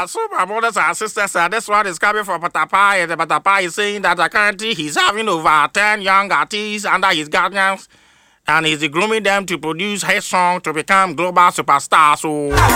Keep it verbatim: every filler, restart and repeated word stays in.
Uh, so my brothers and sisters, uh, this one is coming from Patapa, and the Patapa is saying that uh, currently he's having over ten young artists under his guidance, and he's grooming them to produce his song to become global superstars. So.